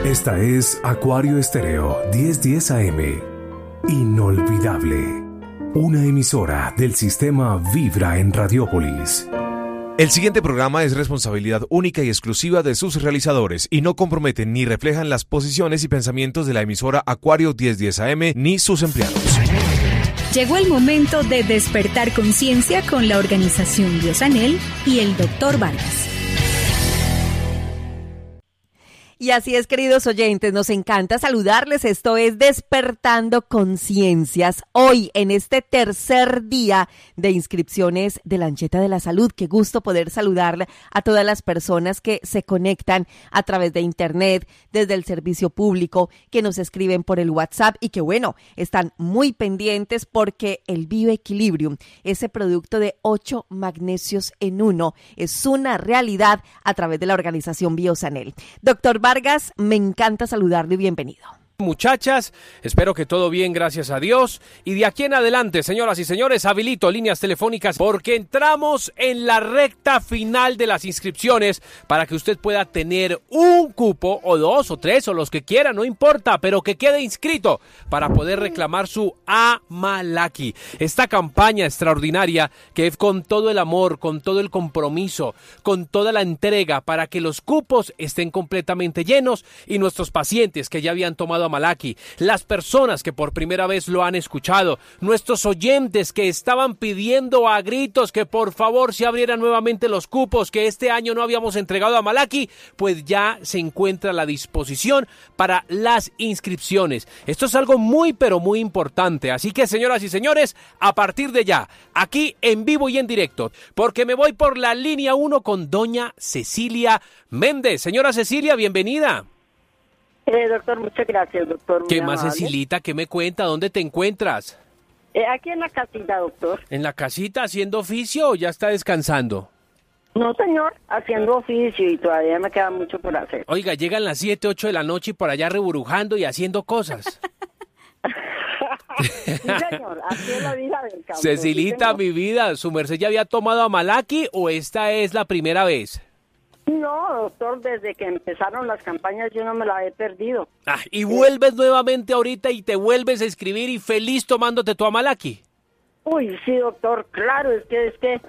Esta es Acuario Estéreo 1010 AM. Inolvidable. Una emisora del sistema Vibra en Radiópolis. El siguiente programa es responsabilidad única y exclusiva de sus realizadores y no comprometen ni reflejan las posiciones y pensamientos de la emisora Acuario 1010 AM ni sus empleados. Llegó el momento de despertar conciencia con la organización Biosanel y el Dr. Vargas. Y así es, queridos oyentes, nos encanta saludarles. Esto es Despertando Conciencias. Hoy, en este tercer día de inscripciones de la Ancheta de la Salud, qué gusto poder saludar a todas las personas que se conectan a través de Internet, desde el servicio público, que nos escriben por el WhatsApp y que, bueno, están muy pendientes porque el Bioequilibrium, ese producto de 8 magnesios en 1, es una realidad a través de la organización Biosanel. Doctor Vargas, me encanta saludarle y bienvenido. Muchachas, espero que todo bien, gracias a Dios. Y de aquí en adelante, señoras y señores, habilito líneas telefónicas porque entramos en la recta final de las inscripciones para que usted pueda tener un cupo o 2 o 3 o los que quiera, no importa, pero que quede inscrito para poder reclamar su Amalaki. Esta campaña extraordinaria que es con todo el amor, con todo el compromiso, con toda la entrega para que los cupos estén completamente llenos y nuestros pacientes que ya habían tomado Amalaki, las personas que por primera vez lo han escuchado, nuestros oyentes que estaban pidiendo a gritos que por favor se abrieran nuevamente los cupos, que este año no habíamos entregado Amalaki, pues ya se encuentra a la disposición para las inscripciones. Esto es algo muy pero muy importante, así que señoras y señores, a partir de ya, aquí en vivo y en directo, porque me voy por la línea 1 con doña Cecilia Méndez. Señora Cecilia, bienvenida. Doctor, muchas gracias, doctor. ¿Qué más, Cecilita? ¿Qué me cuenta? ¿Dónde te encuentras? Aquí en la casita, doctor. ¿En la casita haciendo oficio o ya está descansando? No, señor, haciendo oficio y todavía me queda mucho por hacer. Oiga, llegan las 7, 8 de la noche y por allá reburujando y haciendo cosas. Sí, señor, así es la vida del campo. Cecilita, sí, mi vida, ¿su merced ya había tomado Amalaki o esta es la primera vez? No, doctor, desde que empezaron las campañas yo no me la he perdido. Y vuelves nuevamente ahorita y te vuelves a escribir y feliz tomándote tu Amalaki. Uy, sí, doctor, claro, es que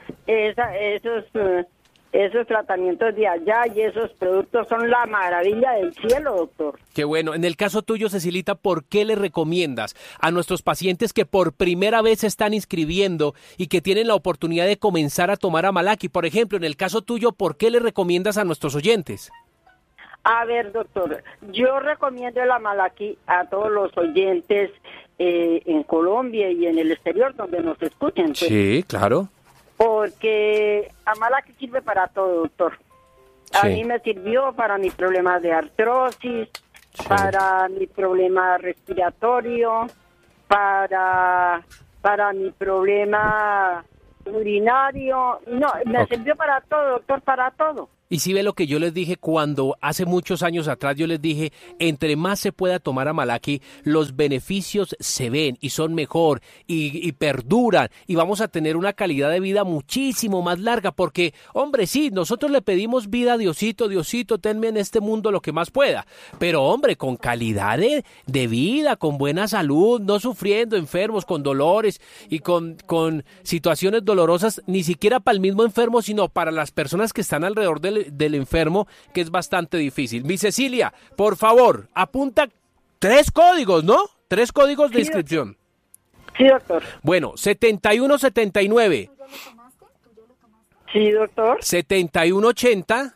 esos tratamientos de allá y esos productos son la maravilla del cielo, doctor. Qué bueno. En el caso tuyo, Cecilita, ¿por qué le recomiendas a nuestros pacientes que por primera vez se están inscribiendo y que tienen la oportunidad de comenzar a tomar Amalaki? Por ejemplo, en el caso tuyo, ¿por qué le recomiendas a nuestros oyentes? A ver, doctor, yo recomiendo el Amalaki a todos los oyentes en Colombia y en el exterior donde nos escuchen. Pues. Sí, claro. Porque Amalaki sirve para todo, doctor. A mí me sirvió para mis problemas de artrosis, para mi problema respiratorio, para mi problema urinario. No, me sirvió para todo, doctor, para todo. Y si ve lo que yo les dije cuando hace muchos años atrás yo les dije, entre más se pueda tomar Amalaki, los beneficios se ven y son mejor y perduran y vamos a tener una calidad de vida muchísimo más larga porque, hombre, sí, nosotros le pedimos vida a Diosito, Diosito, tenme en este mundo lo que más pueda, pero hombre, con calidad de vida, con buena salud, no sufriendo, enfermos, con dolores y con situaciones dolorosas, ni siquiera para el mismo enfermo, sino para las personas que están alrededor del enfermo, que es bastante difícil. Mi Cecilia, por favor, apunta 3 códigos, ¿no? 3 códigos de inscripción. Sí, doctor. Bueno, 7179. Sí, doctor. 7180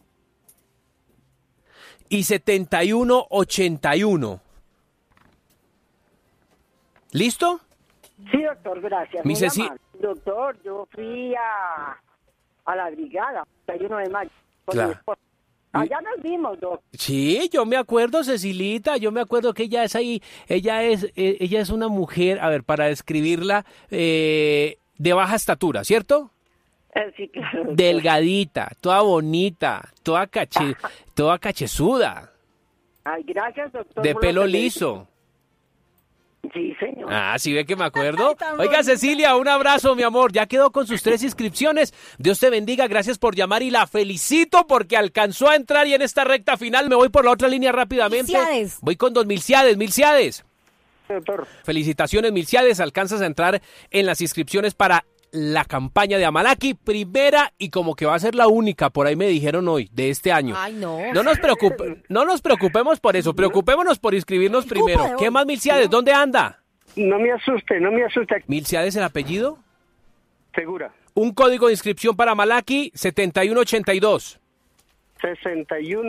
y 7181. ¿Listo? Sí, doctor, gracias. Mi Doctor, yo fui a la brigada, 31 de mayo. Claro. Allá nos vimos, doctor. Sí, yo me acuerdo, Cecilita, yo me acuerdo que ella es ahí, ella es una mujer, a ver, para describirla, de baja estatura, ¿cierto? Sí, claro. Doctor. Delgadita, toda bonita, toda cachezuda. Ay, gracias, doctor. De pelo liso. Sí, señor. Ah, ¿sí ve que me acuerdo? Ay, tan Oiga, bonita. Cecilia, un abrazo, mi amor. Ya quedó con sus 3 inscripciones. Dios te bendiga, gracias por llamar y la felicito porque alcanzó a entrar y en esta recta final me voy por la otra línea rápidamente. Milciades. Voy con 2 Milciades. Doctor. Felicitaciones, Milciades. Alcanzas a entrar en las inscripciones para la campaña de Amalaki, primera y como que va a ser la única, por ahí me dijeron hoy, de este año. Ay, no. No nos preocupemos por eso, preocupémonos por inscribirnos primero. ¿Qué más, Milciades? ¿Dónde anda? No me asuste. ¿Milciades el apellido? Segura. Un código de inscripción para Amalaki, 7182. 61.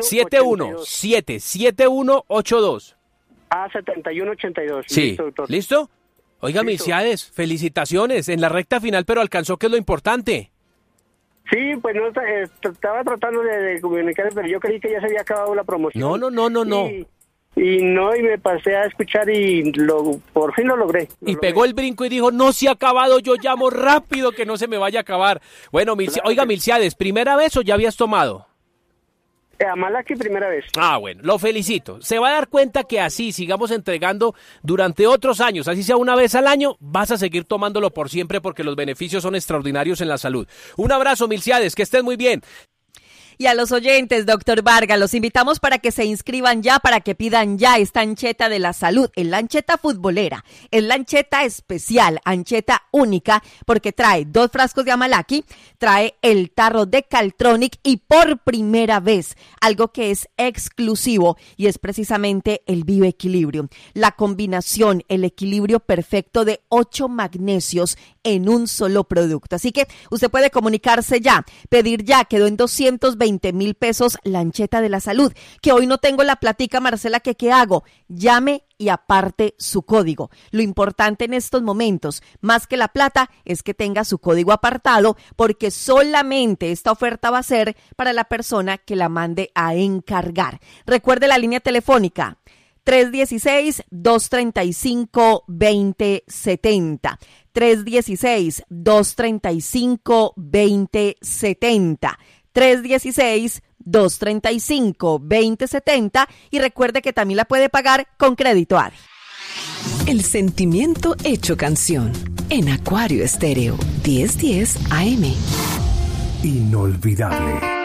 7182. 7182. Sí, Listo, doctor. ¿listo? Oiga, Listo. Milciades, felicitaciones en la recta final, pero alcanzó, que es lo importante. Sí, pues no, estaba tratando de comunicar, pero yo creí que ya se había acabado la promoción. No. Y me pasé a escuchar y por fin lo logré. Y pegó el brinco y dijo, no se ha acabado, yo llamo rápido que no se me vaya a acabar. Bueno, oiga, Milciades, ¿primera vez o ya habías tomado? Amalaki primera vez. Ah, bueno, lo felicito. Se va a dar cuenta que así sigamos entregando durante otros años, así sea una vez al año, vas a seguir tomándolo por siempre porque los beneficios son extraordinarios en la salud. Un abrazo, Milciades, que estén muy bien. Y a los oyentes, doctor Vargas, los invitamos para que se inscriban ya, para que pidan ya esta ancheta de la salud. Es la ancheta futbolera, es la ancheta especial, ancheta única, porque trae 2 frascos de Amalaki, trae el tarro de Caltronic y por primera vez, algo que es exclusivo y es precisamente el bioequilibrio. La combinación, el equilibrio perfecto de 8 magnesios en un solo producto. Así que usted puede comunicarse ya, pedir ya, quedó en 220,000 pesos la ancheta de la salud, que hoy no tengo la platica, Marcela, que ¿qué hago? Llame y aparte su código. Lo importante en estos momentos, más que la plata, es que tenga su código apartado, porque solamente esta oferta va a ser para la persona que la mande a encargar. Recuerde la línea telefónica 316-235-2070. 316-235-2070. 316-235-2070 y recuerde que también la puede pagar con crédito ADI. El sentimiento hecho canción en Acuario Estéreo 1010 AM. Inolvidable.